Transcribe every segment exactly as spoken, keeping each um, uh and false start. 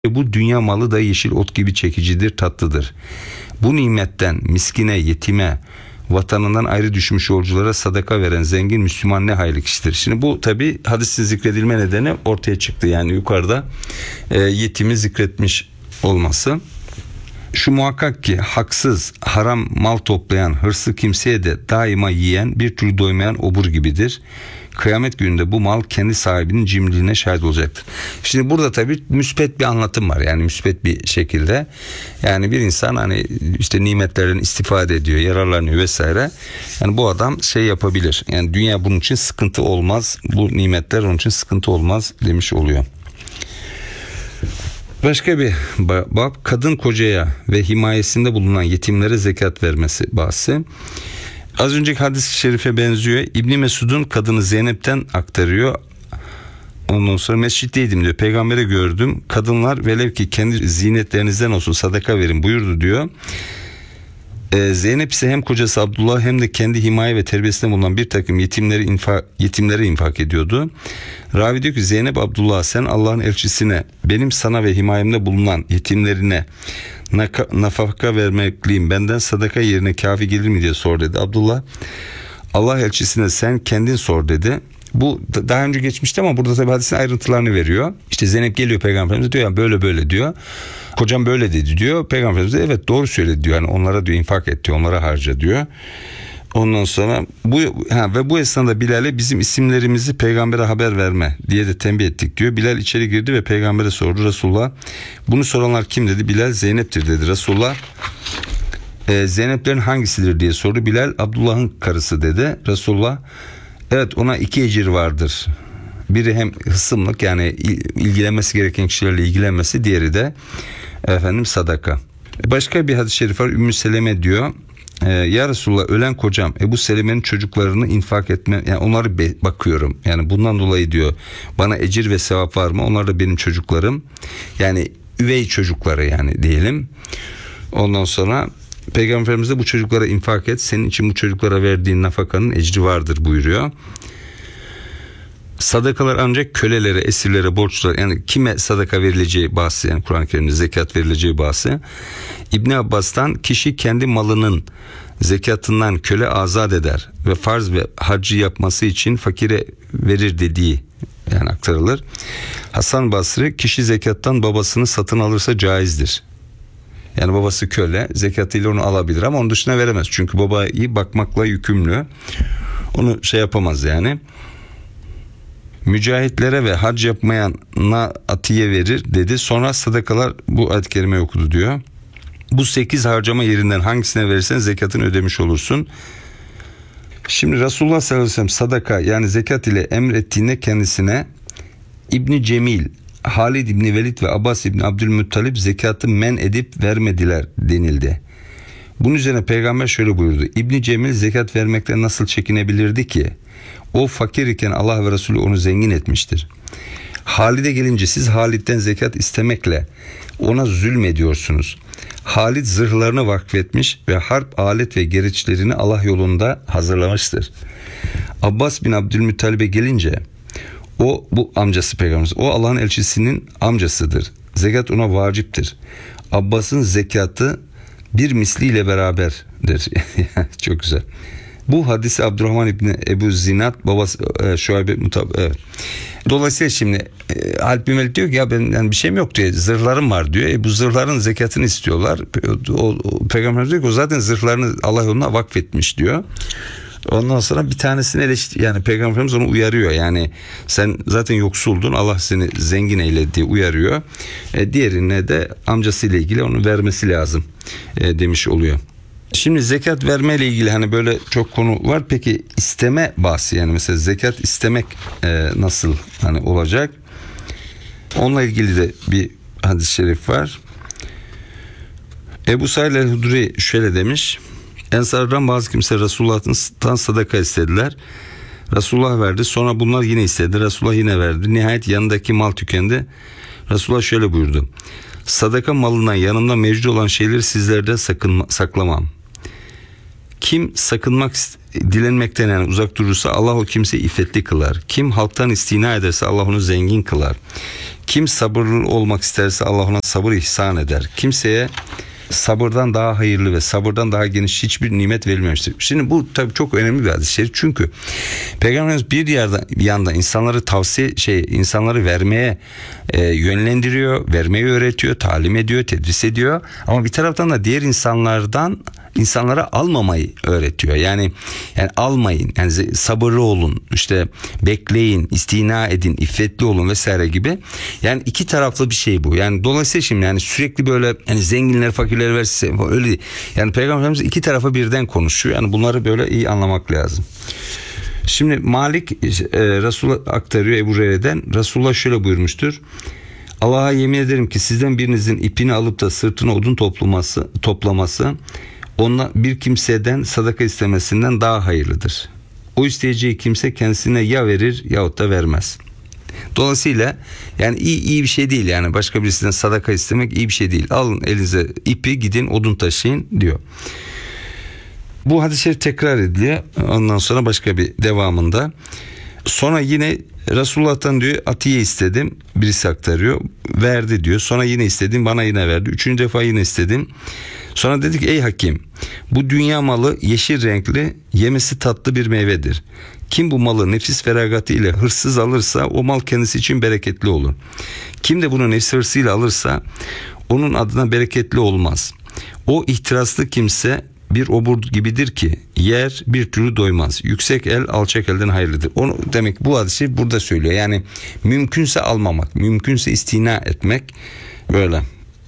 Bu dünya malı da yeşil ot gibi çekicidir, tatlıdır. Bu nimetten miskine, yetime, vatanından ayrı düşmüş yolculara sadaka veren zengin Müslüman ne hayırlı kişidir. Şimdi bu tabi hadisin zikredilme nedeni ortaya çıktı. Yani yukarıda e, yetimi zikretmiş olması. Şu muhakkak ki haksız, haram mal toplayan, hırslı kimseye de daima yiyen, bir türlü doymayan obur gibidir. Kıyamet gününde bu mal kendi sahibinin cimriliğine şahit olacaktır. Şimdi burada tabii müspet bir anlatım var. Yani müspet bir şekilde. Yani bir insan hani işte nimetlerden istifade ediyor, yararlanıyor vesaire. Yani bu adam şey yapabilir. Yani dünya bunun için sıkıntı olmaz. Bu nimetler onun için sıkıntı olmaz demiş oluyor. Başka bir bab, kadın kocaya ve himayesinde bulunan yetimlere zekat vermesi bahsi. Az önceki hadis-i şerife benziyor. İbn Mesud'un kadını Zeynep'ten aktarıyor. Ondan sonra mescitteydim diyor. Peygamberi gördüm. Kadınlar velev ki kendi zinetlerinizden olsun sadaka verin buyurdu diyor. Ee, Zeynep ise hem kocası Abdullah hem de kendi himaye ve terbiyesinde bulunan bir takım yetimleri infak, yetimlere infak ediyordu. Ravi diyor ki Zeynep Abdullah sen Allah'ın elçisine benim sana ve himayemde bulunan yetimlerine nafaka vermekliyim benden sadaka yerine kafi gelir mi diye sor dedi. Abdullah Allah elçisine sen kendin sor dedi. Bu daha önce geçmişti ama burada tabi hadisin ayrıntılarını veriyor. İşte Zeynep geliyor Peygamberimize diyor ya böyle böyle diyor. Kocam böyle dedi diyor. Peygamberimiz de evet doğru söyledi diyor. Yani onlara diyor infak et diyor, onlara harca diyor. Ondan sonra bu ha, ve bu esnada Bilal'e bizim isimlerimizi peygambere haber verme diye de tembih ettik diyor. Bilal içeri girdi ve peygambere sordu. Resulullah bunu soranlar kim dedi. Bilal Zeynep'tir dedi. Resulullah e, Zeynep'lerin hangisidir diye sordu. Bilal Abdullah'ın karısı dedi. Resulullah evet ona iki ecir vardır. Biri hem hısımlık yani ilgilenmesi gereken kişilerle ilgilenmesi, diğeri de efendim sadaka. Başka bir hadis-i şerif var. Ümmü Seleme diyor. Ee, ya Resulullah ölen kocam Ebu Seleme'nin çocuklarını infak etme yani onları be- bakıyorum. Yani bundan dolayı diyor bana ecir ve sevap var mı? Onlar da benim çocuklarım. Yani üvey çocukları yani diyelim. Ondan sonra Peygamberimiz de bu çocuklara infak et. Senin için bu çocuklara verdiğin nafakanın ecri vardır buyuruyor. Sadakalar ancak kölelere, esirlere, borçlulara yani kime sadaka verileceği bahsi yani Kur'an-ı Kerim'de zekat verileceği bahsi. İbn Abbas'tan kişi kendi malının zekatından köle azat eder ve farz ve haccı yapması için fakire verir dediği yani aktarılır. Hasan Basri kişi zekattan babasını satın alırsa caizdir. Yani babası köle zekatıyla onu alabilir ama onun dışına veremez. Çünkü babayı bakmakla yükümlü. Onu şey yapamaz yani. Mücahitlere ve hac yapmayana atiye verir dedi. Sonra sadakalar bu ayet-i kerimeyi okudu diyor. Bu sekiz harcama yerinden hangisine verirsen zekatını ödemiş olursun. Şimdi Resulullah sallallahu aleyhi ve sellem sadaka yani zekat ile emrettiğinde kendisine İbni Cemil, Halid İbni Velid ve Abbas İbni Abdülmuttalip zekatı men edip vermediler denildi. Bunun üzerine peygamber şöyle buyurdu. İbni Cemil zekat vermekten nasıl çekinebilirdi ki? O fakir iken Allah ve Resulü onu zengin etmiştir. Halid'e gelince siz Halid'den zekat istemekle ona zulmediyorsunuz. Halid zırhlarını vakfetmiş ve harp alet ve gereçlerini Allah yolunda hazırlamıştır. Abbas bin Abdülmuttalib'e gelince o bu amcası peygamberimiz. O Allah'ın elçisinin amcasıdır. Zekat ona vaciptir. Abbas'ın zekatı bir misliyle beraberdir. Çok güzel. Bu hadisi Abdurrahman İbni Ebu Zinat babası e, Şuayb mutab evet. Dolayısıyla şimdi e, Halid bin Velid diyor ki ya benim yani bir şeyim yok diyor. Zırhlarım var diyor. E, bu zırhların zekatını istiyorlar. O, o, Peygamber diyor ki o zaten zırhlarını Allah yoluna vakfetmiş diyor. Ondan sonra bir tanesini eleştir yani Peygamberimiz onu uyarıyor. Yani sen zaten yoksuldun Allah seni zengin eyledi diye uyarıyor. E, diğerine de amcasıyla ilgili onu vermesi lazım e, demiş oluyor. Şimdi zekat verme ile ilgili hani böyle çok konu var. Peki isteme bahsi yani mesela zekat istemek e, nasıl hani olacak? Onunla ilgili de bir hadis-i şerif var. Ebu Said el-Hudri şöyle demiş. Ensardan bazı kimse Resulullah'tan sadaka istediler. Resulullah verdi. Sonra bunlar yine istedi. Resulullah yine verdi. Nihayet yanındaki mal tükendi. Resulullah şöyle buyurdu. Sadaka malından yanımda mevcut olan şeyleri sizlerden sakınma, saklamam. Kim sakınmak, dilenmekten yani uzak durursa Allah o kimseyi iffetli kılar. Kim halktan istina ederse Allah onu zengin kılar. Kim sabırlı olmak isterse Allah ona sabır ihsan eder. Kimseye sabırdan daha hayırlı ve sabırdan daha geniş hiçbir nimet verilmemiştir. Şimdi bu tabii çok önemli bir hadis-i şerif. Çünkü Peygamberimiz bir yerden bir yandan insanları tavsiye şey insanları vermeye e, yönlendiriyor, vermeyi öğretiyor, talim ediyor, tedris ediyor. Ama bir taraftan da diğer insanlardan insanlara almamayı öğretiyor. Yani yani almayın, yani sabırlı olun, işte bekleyin, istina edin, iffetli olun vesaire gibi. Yani iki taraflı bir şey bu. Yani dolayısıyla şimdi yani sürekli böyle yani zenginler fakirler versin öyle değil. Yani Peygamberimiz iki tarafa birden konuşuyor. Yani bunları böyle iyi anlamak lazım. Şimdi Malik e, Resulullah aktarıyor Ebu Hureyre'den. Resulullah şöyle buyurmuştur. Allah'a yemin ederim ki sizden birinizin ipini alıp da sırtına odun toplaması, toplaması onunla bir kimseden sadaka istemesinden daha hayırlıdır. O isteyeceği kimse kendisine ya verir yahut da vermez. Dolayısıyla yani iyi iyi bir şey değil, yani başka birisinden sadaka istemek iyi bir şey değil. Alın elinize ipi, gidin odun taşıyın diyor. Bu hadis-i şerif tekrar ediliyor. Ondan sonra başka bir devamında. Sonra yine Resulullah'tan diyor atiye istedim. Birisi aktarıyor. Verdi diyor. Sonra yine istedim. Bana yine verdi. Üçüncü defa yine istedim. Sonra dedik ey hakim, bu dünya malı yeşil renkli, yemesi tatlı bir meyvedir. Kim bu malı nefis feragatı ile hırsız alırsa o mal kendisi için bereketli olur. Kim de bunu nefis hırsıyla alırsa onun adına bereketli olmaz. O ihtiraslı kimse bir obur gibidir ki yer bir türlü doymaz. Yüksek el alçak elden hayırlıdır. Onu demek bu hadisi burada söylüyor. Yani mümkünse almamak, mümkünse istina etmek böyle.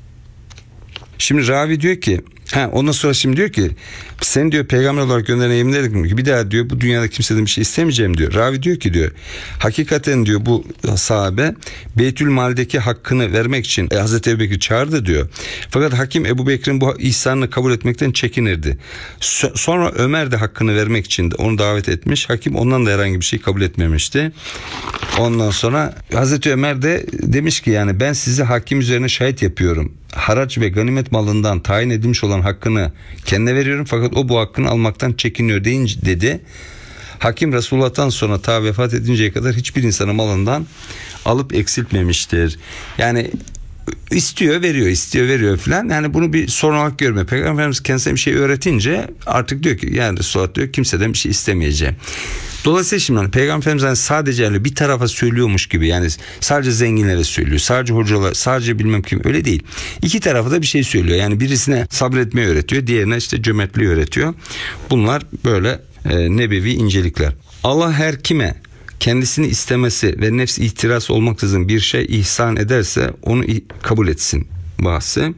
Şimdi ravi diyor ki ha, ondan sonra şimdi diyor ki sen diyor peygamber olarak gönderene yemin ederim ki bir daha diyor bu dünyada kimseden bir şey istemeyeceğim diyor. Ravi diyor ki diyor hakikaten diyor bu sahabe Beytül Mal'deki hakkını vermek için e, Hazreti Ebubekir çağırdı diyor. Fakat hakim Ebubekir'in bu ihsanını kabul etmekten çekinirdi. So- sonra Ömer de hakkını vermek için de onu davet etmiş. Hakim ondan da herhangi bir şey kabul etmemişti. Ondan sonra Hazreti Ömer de demiş ki yani ben sizi hakim üzerine şahit yapıyorum. Haraç ve ganimet malından tayin edilmiş olan hakkını kendine veriyorum fakat o bu hakkını almaktan çekiniyor deyince dedi. Hakim Resulullah'tan sonra ta vefat edinceye kadar hiçbir insanın malından alıp eksiltmemiştir. Yani istiyor veriyor, istiyor veriyor filan. Yani bunu bir sorun olarak görmüyor. Peygamberimiz kendisine bir şey öğretince artık diyor ki yani Resulullah diyor kimseden bir şey istemeyeceğim. Dolayısıyla şimdi hani Peygamberimiz yani sadece yani bir tarafa söylüyormuş gibi, yani sadece zenginlere söylüyor, sadece hocalar, sadece bilmem kim, öyle değil. İki tarafa da bir şey söylüyor. Yani birisine sabretmeyi öğretiyor, diğerine işte cömertliği öğretiyor. Bunlar böyle e, nebevi incelikler. Allah her kime kendisini istemesi ve nefs ihtiras olmaksızın bir şey ihsan ederse onu kabul etsin bahsi.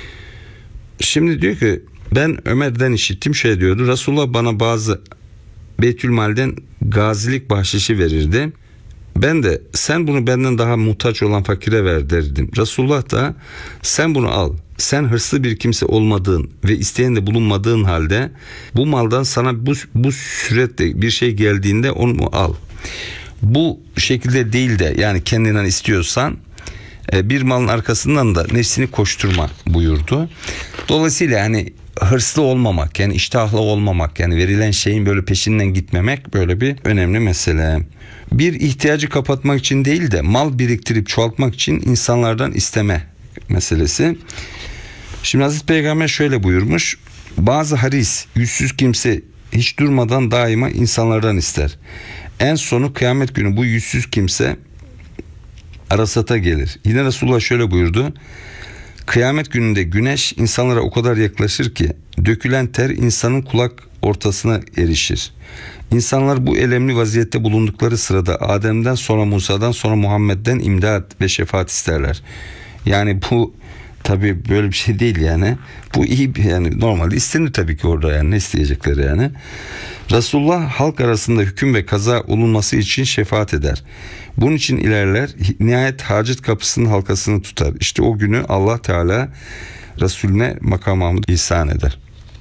Şimdi diyor ki ben Ömer'den işittim, şey diyordu. Resulullah bana bazı Beytülmal'den gazilik bahşişi verirdi. Ben de sen bunu benden daha muhtaç olan fakire ver derdim. Resulullah da sen bunu al. Sen hırslı bir kimse olmadığın ve isteyen de bulunmadığın halde bu maldan sana bu, bu surette bir şey geldiğinde onu al. Bu şekilde değil de yani kendinden istiyorsan bir malın arkasından da nefsini koşturma buyurdu. Dolayısıyla yani hırslı olmamak, yani iştahlı olmamak, yani verilen şeyin böyle peşinden gitmemek böyle bir önemli mesele. Bir ihtiyacı kapatmak için değil de mal biriktirip çoğaltmak için insanlardan isteme meselesi. Şimdi Hazreti Peygamber şöyle buyurmuş. Bazı haris, yüzsüz kimse hiç durmadan daima insanlardan ister. En sonu kıyamet günü bu yüzsüz kimse arasata gelir. Yine Resulullah şöyle buyurdu. Kıyamet gününde güneş insanlara o kadar yaklaşır ki dökülen ter insanın kulak ortasına erişir. İnsanlar bu elemli vaziyette bulundukları sırada Adem'den sonra Musa'dan sonra Muhammed'den imdat ve şefaat isterler. Yani bu tabii böyle bir şey değil yani. Bu iyi bir, yani normalde istenir tabii ki orada, yani ne isteyecekleri yani. Resulullah halk arasında hüküm ve kaza olunması için şefaat eder. Bunun için ilerler, nihayet hacet kapısının halkasını tutar. İşte o günü Allah Teala Resulüne makam Mahmud ihsan eder.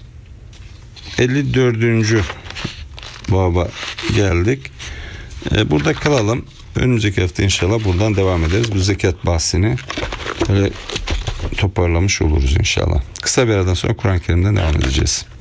elli dördüncü baba geldik. Ee, burada kalalım. Önümüzdeki hafta inşallah buradan devam ederiz. Bu zekat bahsini böyle toparlamış oluruz inşallah. Kısa bir aradan sonra Kur'an-ı Kerim'den devam edeceğiz.